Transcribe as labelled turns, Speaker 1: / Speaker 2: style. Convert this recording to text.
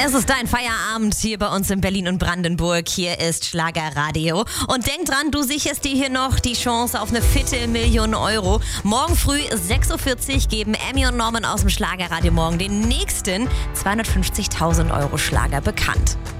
Speaker 1: Es ist dein Feierabend hier bei uns in Berlin und Brandenburg. Hier ist Schlagerradio. Und denk dran, du sicherst dir hier noch die Chance auf eine fitte Million Euro. Morgen früh 6.40 Uhr geben Emmy und Norman aus dem Schlagerradio morgen den nächsten 250.000 Euro Schlager bekannt.